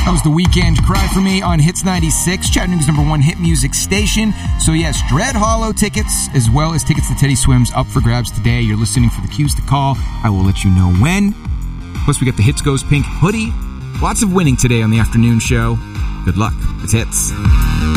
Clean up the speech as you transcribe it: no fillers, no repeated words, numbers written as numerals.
That was The Weeknd, Cry For Me on Hits 96, Chattanooga's #1 hit music station. So yes, Dread Hollow tickets, as well as tickets to Teddy Swims, up for grabs today. You're listening for the cues to call. I will let you know when. Plus, we got the Hits Goes Pink hoodie. Lots of winning today on the afternoon show. Good luck. It's Hits.